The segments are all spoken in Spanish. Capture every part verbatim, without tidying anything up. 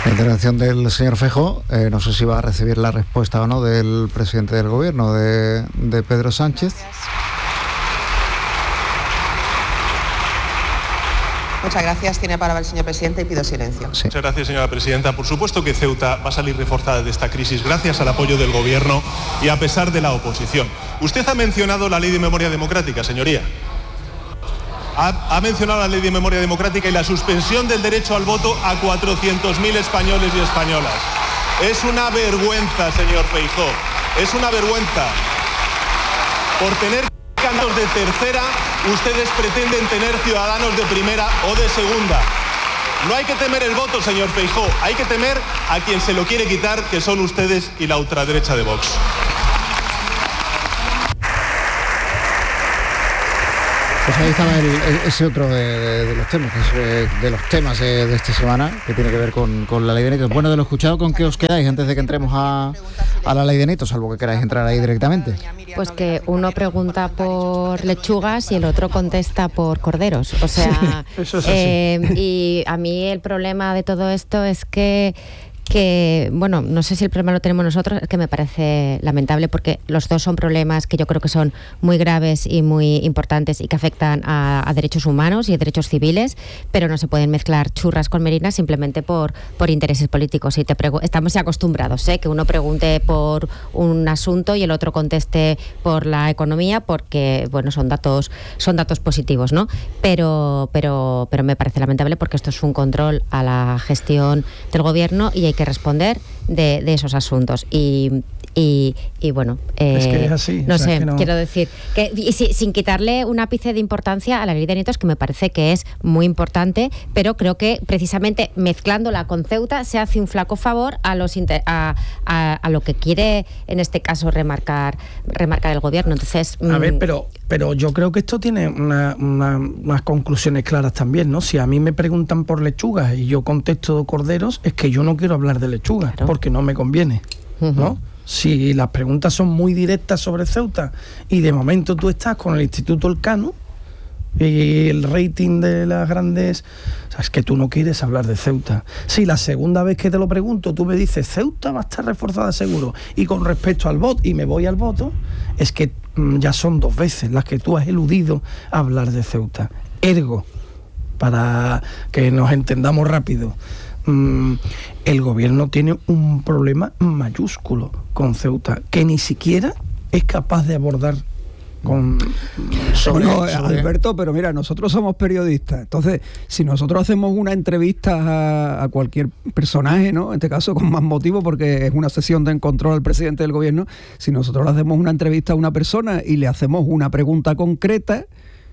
La intervención del señor Feijóo, eh, no sé si va a recibir la respuesta o no del presidente del gobierno, de, de Pedro Sánchez. Muchas gracias. Tiene palabra el señor presidente y pido silencio. Sí. Muchas gracias, señora presidenta. Por supuesto que Ceuta va a salir reforzada de esta crisis gracias al apoyo del gobierno y a pesar de la oposición. Usted ha mencionado la ley de memoria democrática, señoría. Ha, ha mencionado la ley de memoria democrática y la suspensión del derecho al voto a cuatrocientos mil españoles y españolas. Es una vergüenza, señor Feijóo. Es una vergüenza. Por tener candidatos de tercera, ustedes pretenden tener ciudadanos de primera o de segunda. No hay que temer el voto, señor Feijóo. Hay que temer a quien se lo quiere quitar, que son ustedes y la ultraderecha de Vox. Pues ahí estaba el, ese otro de, de, de los temas, de, de los temas de, de esta semana, que tiene que ver con, con la ley de Neto. Bueno, de lo escuchado, ¿con qué os quedáis antes de que entremos a, a la ley de Neto, salvo que queráis entrar ahí directamente? Pues que uno pregunta por lechugas y el otro contesta por corderos. O sea, sí, eso es así. Eh, y a mí el problema de todo esto es que que, bueno, no sé si el problema lo tenemos nosotros, es que me parece lamentable porque los dos son problemas que yo creo que son muy graves y muy importantes y que afectan a, a derechos humanos y a derechos civiles, pero no se pueden mezclar churras con merinas simplemente por, por intereses políticos. Y te pregu- estamos ya acostumbrados, ¿eh? Que uno pregunte por un asunto y el otro conteste por la economía porque, bueno, son datos, son datos positivos, ¿no? Pero, pero, pero me parece lamentable porque esto es un control a la gestión del gobierno y hay que responder de, de esos asuntos y, y, y bueno, eh, es que es así, no o sea, sé, es que no... quiero decir que y si, sin quitarle un ápice de importancia a la ley de Netos, que me parece que es muy importante, pero creo que precisamente mezclándola con Ceuta se hace un flaco favor a los inter, a, a, a lo que quiere en este caso remarcar remarcar el gobierno. Entonces a ver, pero pero yo creo que esto tiene una, una, unas conclusiones claras también, ¿no? Si a mí me preguntan por lechugas y yo contesto corderos, es que yo no quiero hablar de lechugas, claro, porque no me conviene, uh-huh. ¿no? Si las preguntas son muy directas sobre Ceuta y de momento tú estás con el Instituto Elcano y el rating de las grandes, o sea, es que tú no quieres hablar de Ceuta. Si la segunda vez que te lo pregunto tú me dices Ceuta va a estar reforzada seguro y con respecto al voto y me voy al voto, es que mm, ya son dos veces las que tú has eludido hablar de Ceuta. Ergo, para que nos entendamos rápido, mm, el gobierno tiene un problema mayúsculo con Ceuta que ni siquiera es capaz de abordar con sobre, no, sobre... Alberto, pero mira, nosotros somos periodistas, entonces si nosotros hacemos una entrevista a, a cualquier personaje, ¿no? En este caso con más motivo porque es una sesión de control al presidente del gobierno, si nosotros le hacemos una entrevista a una persona y le hacemos una pregunta concreta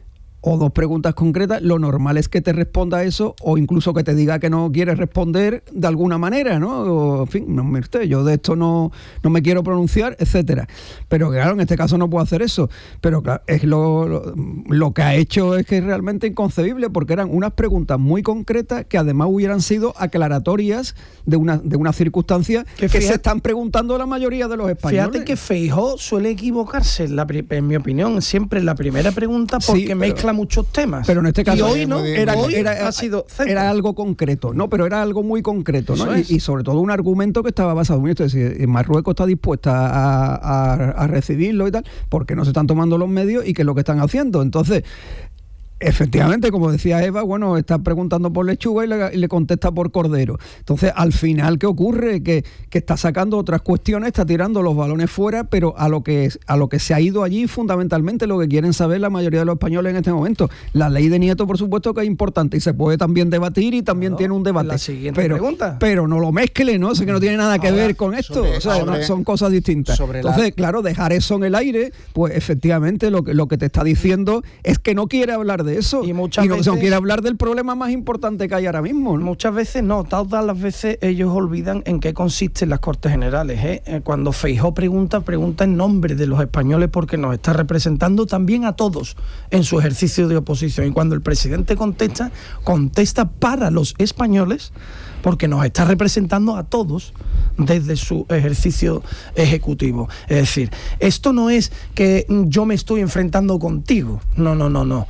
o dos preguntas concretas, lo normal es que te responda eso o incluso que te diga que no quiere responder de alguna manera, ¿no? O, en fin, no me usted, yo de esto no, no me quiero pronunciar, etcétera. Pero claro, en este caso no puedo hacer eso. Pero claro, es lo, lo, lo que ha hecho es que es realmente inconcebible porque eran unas preguntas muy concretas que además hubieran sido aclaratorias de una, de una circunstancia que, que se están preguntando la mayoría de los españoles. Fíjate que Feijóo suele equivocarse, en, la, en mi opinión, siempre en la primera pregunta porque sí, mezcla muchos temas, pero en este caso y hoy no era, hoy era, ha sido era algo concreto, no, pero era algo muy concreto, ¿no? Y, y sobre todo un argumento que estaba basado en esto, es decir, Marruecos está dispuesta a, a, a recibirlo y tal, porque no se están tomando los medios y qué es lo que están haciendo. Entonces, efectivamente, como decía Eva, bueno, está preguntando por lechuga y le, y le contesta por cordero. Entonces, al final, ¿qué ocurre? Que, que está sacando otras cuestiones, está tirando los balones fuera, pero a lo que a lo que se ha ido allí, fundamentalmente, lo que quieren saber la mayoría de los españoles en este momento. La ley de Nieto, por supuesto, que es importante y se puede también debatir y también claro, tiene un debate. La siguiente pero, pregunta. Pero no lo mezcle, ¿no? O sea, que no tiene nada que Ahora, ver con esto. Sobre, o sea, sobre, no, son cosas distintas. Entonces, la... claro, dejar eso en el aire, pues efectivamente lo que, lo que te está diciendo es que no quiere hablar de eso. Y muchas y no, veces no quiere hablar del problema más importante que hay ahora mismo, ¿no? Muchas veces no, todas las veces ellos olvidan en qué consisten las Cortes Generales, ¿eh? Cuando Feijóo pregunta, pregunta en nombre de los españoles porque nos está representando también a todos en su ejercicio de oposición. Y cuando el presidente contesta, contesta para los españoles porque nos está representando a todos desde su ejercicio ejecutivo. Es decir, esto no es que yo me estoy enfrentando contigo, no, no, no, no. Es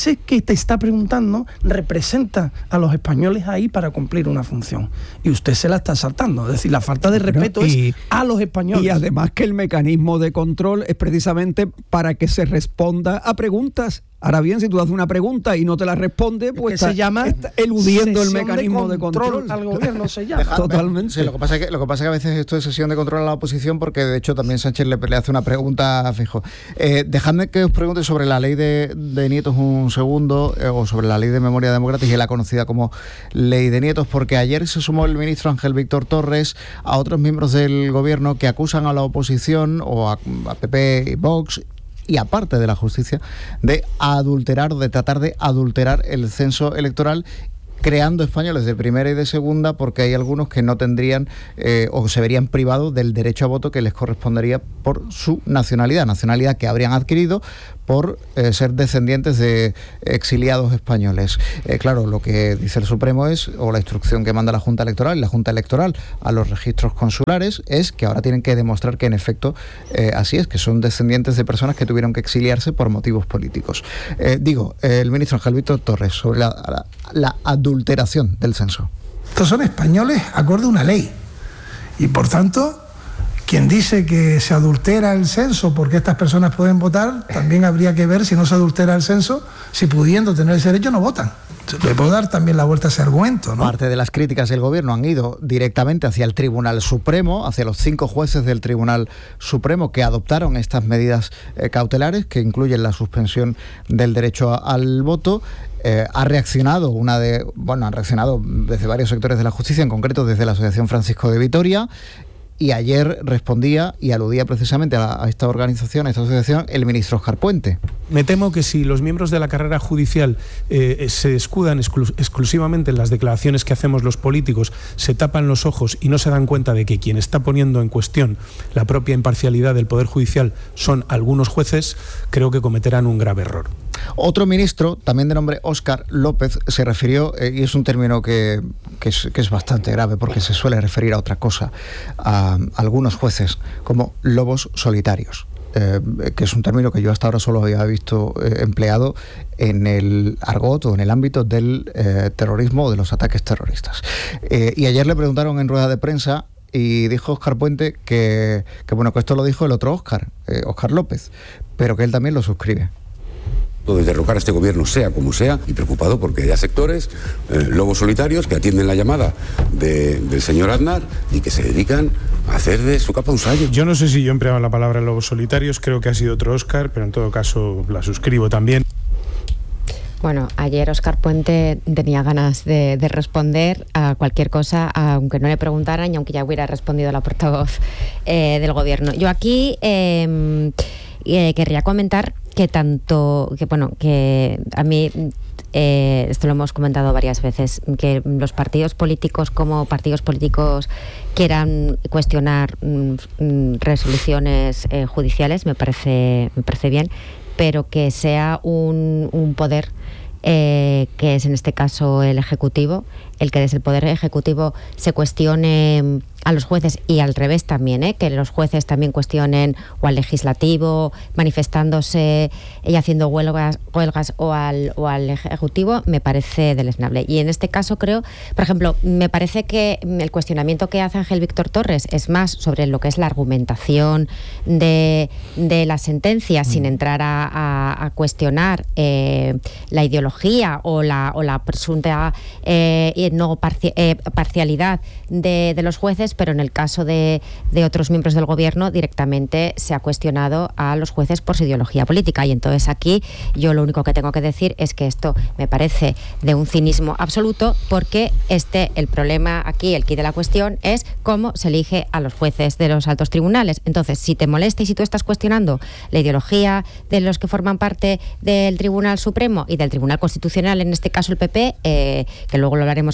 ese que te está preguntando representa a los españoles ahí para cumplir una función. Y usted se la está saltando. Es decir, la falta de respeto y, es a los españoles. Y además que el mecanismo de control es precisamente para que se responda a preguntas. Ahora bien, si tú haces una pregunta y no te la responde, pues está, se llama está eludiendo el mecanismo de control, de control al gobierno. Se llama. Dejadme, Totalmente. Sí, lo que pasa es que lo que pasa es que a veces esto es sesión de control a la oposición, porque de hecho también Sánchez le, le hace una pregunta a Feijóo. Eh, dejadme que os pregunte sobre la ley de, de nietos un segundo, eh, o sobre la ley de memoria democrática, y la conocida como ley de nietos, porque ayer se sumó el ministro Ángel Víctor Torres a otros miembros del gobierno que acusan a la oposición o a, a P P y Vox, y aparte de la justicia, de adulterar, de tratar de adulterar el censo electoral, creando españoles de primera y de segunda, porque hay algunos que no tendrían eh, o se verían privados del derecho a voto que les correspondería por su nacionalidad, nacionalidad que habrían adquirido por eh, ser descendientes de exiliados españoles. Eh, claro, lo que dice el Supremo es, o la instrucción que manda la Junta Electoral, y la Junta Electoral a los registros consulares, es que ahora tienen que demostrar que en efecto eh, así es, que son descendientes de personas que tuvieron que exiliarse por motivos políticos. Eh, digo, eh, el ministro Ángel Víctor Torres, sobre la, la, la adulteración del censo. Estos son españoles acorde a una ley, y por tanto, quien dice que se adultera el censo porque estas personas pueden votar, también habría que ver si no se adultera el censo, si pudiendo tener ese derecho no votan. Le puedo dar también la vuelta a ese argumento, ¿no? Parte de las críticas del gobierno han ido directamente hacia el Tribunal Supremo, hacia los cinco jueces del Tribunal Supremo que adoptaron estas medidas eh, cautelares, que incluyen la suspensión del derecho a, al voto. Eh, ha reaccionado una de, bueno, han reaccionado desde varios sectores de la justicia, en concreto desde la Asociación Francisco de Vitoria. Y ayer respondía y aludía precisamente a, a esta organización, a esta asociación, el ministro Óscar Puente. Me temo que si los miembros de la carrera judicial eh, se escudan exclu- exclusivamente en las declaraciones que hacemos los políticos, se tapan los ojos y no se dan cuenta de que quien está poniendo en cuestión la propia imparcialidad del Poder Judicial son algunos jueces, creo que cometerán un grave error. Otro ministro, también de nombre Óscar López, se refirió, eh, y es un término que, que, es, que es bastante grave porque se suele referir a otra cosa, a, a algunos jueces como lobos solitarios. Eh, que es un término que yo hasta ahora solo había visto eh, empleado en el argot o en el ámbito del eh, terrorismo o de los ataques terroristas. Eh, y ayer le preguntaron en rueda de prensa y dijo Óscar Puente que, que bueno, que esto lo dijo el otro Óscar, eh, Óscar López, pero que él también lo suscribe. De derrocar a este gobierno sea como sea, y preocupado porque haya sectores, eh, lobos solitarios, que atienden la llamada de, del señor Aznar y que se dedican a hacer de su capa un sayo. Yo no sé si yo he empleado la palabra lobos solitarios, creo que ha sido otro Óscar, pero en todo caso la suscribo también. Bueno, ayer Óscar Puente tenía ganas de, de responder a cualquier cosa, aunque no le preguntaran y aunque ya hubiera respondido la portavoz eh, del gobierno. Yo aquí eh, eh, querría comentar que tanto, que bueno, que a mí, eh, esto lo hemos comentado varias veces, que los partidos políticos como partidos políticos quieran cuestionar mm, resoluciones eh, judiciales, me parece, me parece bien, pero que sea un, un poder eh, que es en este caso el Ejecutivo, el que desde el Poder Ejecutivo se cuestione a los jueces y al revés también, ¿eh? que los jueces también cuestionen o al legislativo manifestándose y haciendo huelgas, huelgas o, al, o al ejecutivo, me parece deleznable. Y en este caso creo, por ejemplo, me parece que el cuestionamiento que hace Ángel Víctor Torres es más sobre lo que es la argumentación de, de la sentencia, mm. sin entrar a, a, a cuestionar eh, la ideología o la, o la presunta eh, no parci eh, parcialidad de, de los jueces, pero en el caso de, de otros miembros del gobierno directamente se ha cuestionado a los jueces por su ideología política. Y entonces aquí yo lo único que tengo que decir es que esto me parece de un cinismo absoluto, porque este, el problema aquí, el quid de la cuestión es cómo se elige a los jueces de los altos tribunales. Entonces, si te molesta y si tú estás cuestionando la ideología de los que forman parte del Tribunal Supremo y del Tribunal Constitucional, en este caso el P P, eh, que luego lo hablaremos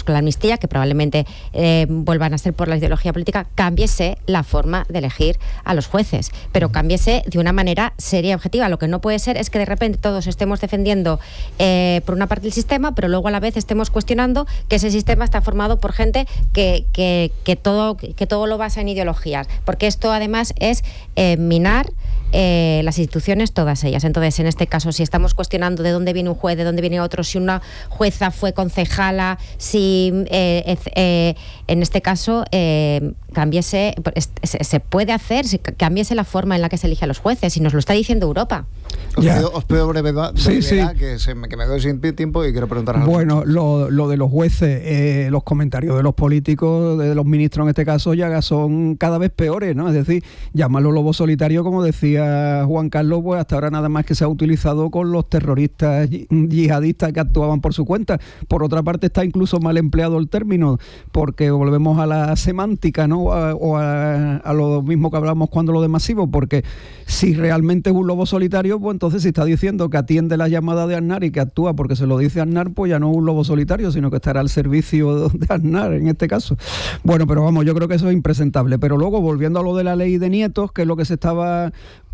con la amnistía, que probablemente eh, vuelvan a ser por la ideología política, cámbiese la forma de elegir a los jueces, pero cámbiese de una manera seria y objetiva. Lo que no puede ser es que de repente todos estemos defendiendo eh, por una parte el sistema, pero luego a la vez estemos cuestionando que ese sistema está formado por gente que, que, que, todo, que todo lo basa en ideologías, porque esto además es eh, minar eh, las instituciones, todas ellas. Entonces, en este caso, si estamos cuestionando de dónde viene un juez, de dónde viene otro, si una jueza fue concejala, si eh, eh, en este caso eh, cambiese, se, se puede hacer, si cambiese la forma en la que se elige a los jueces, y nos lo está diciendo Europa. Os pido, os pido brevedad, sí, sí. Que, se me, que me doy sin tiempo y quiero preguntar algo. Bueno, lo, lo de los jueces, eh, los comentarios de los políticos, de los ministros en este caso, ya son cada vez peores, ¿no? Es decir, llamarlo lobo solitario, como decía Juan Carlos, pues hasta ahora nada más que se ha utilizado con los terroristas yihadistas que actuaban por su cuenta. Por otra parte, está incluso mal empleado el término, porque volvemos a la semántica, ¿no? A, o a, a lo mismo que hablamos cuando lo de masivo, porque si realmente es un lobo solitario, pues entonces si está diciendo que atiende la llamada de Aznar y que actúa porque se lo dice Aznar, pues ya no es un lobo solitario, sino que estará al servicio de Aznar en este caso. Bueno, pero vamos, yo creo que eso es impresentable. Pero luego, volviendo a lo de la ley de nietos, que es lo que se estaba...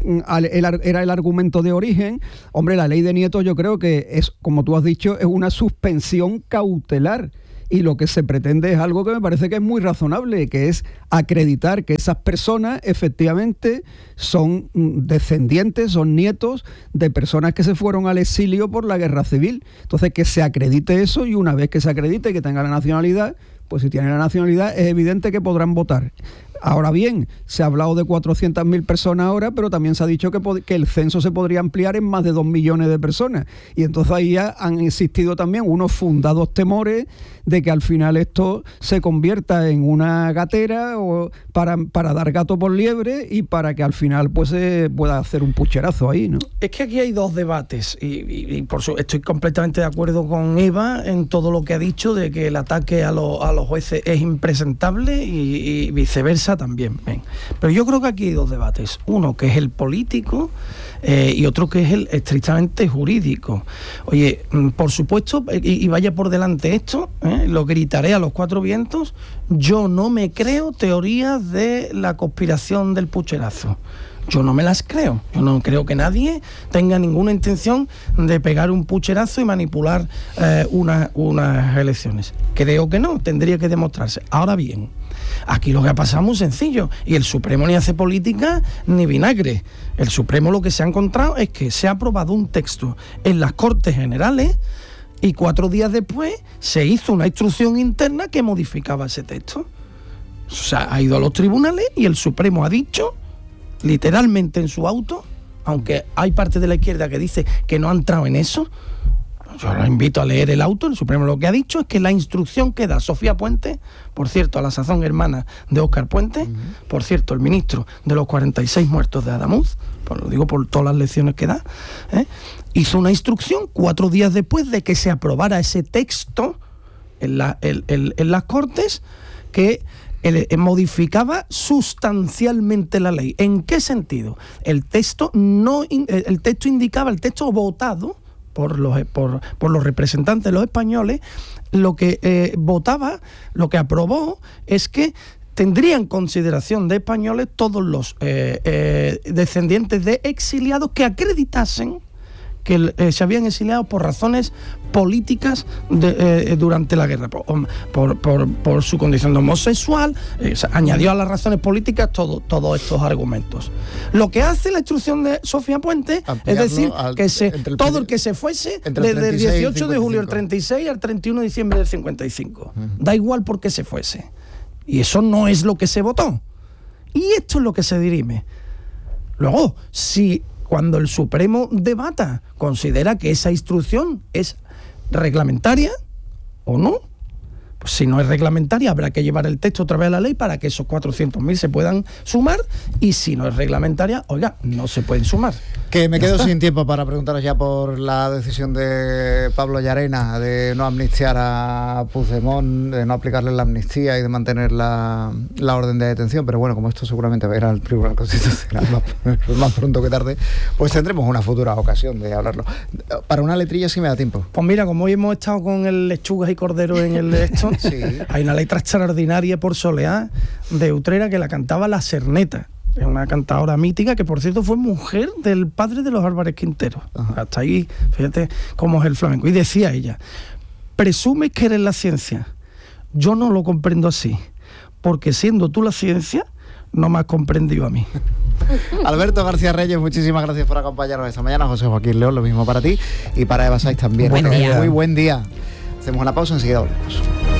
era el argumento de origen, hombre, la ley de nietos yo creo que es, como tú has dicho, es una suspensión cautelar. Y lo que se pretende es algo que me parece que es muy razonable, que es acreditar que esas personas efectivamente son descendientes, son nietos de personas que se fueron al exilio por la guerra civil. Entonces, que se acredite eso, y una vez que se acredite y que tenga la nacionalidad, pues si tienen la nacionalidad es evidente que podrán votar. Ahora bien, se ha hablado de cuatrocientas mil personas ahora, pero también se ha dicho que, que el censo se podría ampliar en más de dos millones de personas. Y entonces ahí ya han existido también unos fundados temores de que al final esto se convierta en una gatera o para, para dar gato por liebre, y para que al final pues se pueda hacer un pucherazo ahí, ¿no? Es que aquí hay dos debates y, y, y por su, estoy completamente de acuerdo con Eva en todo lo que ha dicho de que el ataque a, lo, a los jueces es impresentable, y, y viceversa también. Ven. Pero yo creo que aquí hay dos debates, uno que es el político eh, y otro que es el estrictamente jurídico. Oye, por supuesto, y, y vaya por delante esto, ¿eh? Lo gritaré a los cuatro vientos, yo no me creo teorías de la conspiración del pucherazo. Yo no me las creo. Yo no creo que nadie tenga ninguna intención de pegar un pucherazo y manipular eh, una, unas elecciones. Creo que no, tendría que demostrarse. Ahora bien, aquí lo que ha pasado es muy sencillo, y el Supremo ni hace política ni vinagre. El Supremo lo que se ha encontrado es que se ha aprobado un texto en las Cortes Generales, y cuatro días después se hizo una instrucción interna que modificaba ese texto. O sea, ha ido a los tribunales y el Supremo ha dicho, literalmente en su auto, aunque hay parte de la izquierda que dice que no ha entrado en eso, yo los invito a leer el auto. El Supremo lo que ha dicho es que la instrucción que da Sofía Puente, por cierto, a la sazón hermana de Óscar Puente, uh-huh. por cierto, el ministro de los cuarenta y seis muertos de Adamuz, pues lo digo por todas las lecciones que da, ¿eh? hizo una instrucción cuatro días después de que se aprobara ese texto en, la, en, en, en las Cortes, que el, el, modificaba sustancialmente la ley. ¿En qué sentido? El texto no el texto indicaba, el texto votado por los por, por los representantes de los españoles, lo que eh, votaba, lo que aprobó es que tendrían consideración de españoles todos los eh, eh, descendientes de exiliados que acreditasen que eh, se habían exiliado por razones políticas de, eh, durante la guerra, por, por, por, por su condición de homosexual, eh, añadió a las razones políticas todo, todos estos argumentos. Lo que hace la instrucción de Sofía Puente es decir al, que se, el, todo el que se fuese desde el dieciocho de julio del treinta y seis al treinta y uno de diciembre del cincuenta y cinco, uh-huh. da igual por qué se fuese. Y eso no es lo que se votó. Y esto es lo que se dirime. Luego, si cuando el Supremo debata considera que esa instrucción es reglamentaria o no, pues si no es reglamentaria habrá que llevar el texto otra vez a la ley para que esos cuatrocientos mil se puedan sumar, y si no es reglamentaria, oiga, no se pueden sumar. Que me quedo sin tiempo para preguntaros ya por la decisión de Pablo Llarena de no amnistiar a Puigdemont, de no aplicarle la amnistía y de mantener la, la orden de detención, pero bueno, como esto seguramente va a ir al Tribunal Constitucional más, más pronto que tarde, pues tendremos una futura ocasión de hablarlo. Para una letrilla sí me da tiempo. Pues mira, como hoy hemos estado con el lechugas y cordero en el esto, Sí. Hay una letra extraordinaria por Soleá de Utrera que la cantaba La Cerneta. Es una cantadora mítica que, por cierto, fue mujer del padre de los Álvarez Quintero. Ajá. Hasta ahí, fíjate cómo es el flamenco. Y decía ella: presumes que eres la ciencia. Yo no lo comprendo así, porque siendo tú la ciencia, no me has comprendido a mí. Alberto García Reyes, muchísimas gracias por acompañarnos esta mañana. José Joaquín León, lo mismo para ti, y para Eva Saiz también. Buen día. Muy buen día. Hacemos una pausa, enseguida volvemos.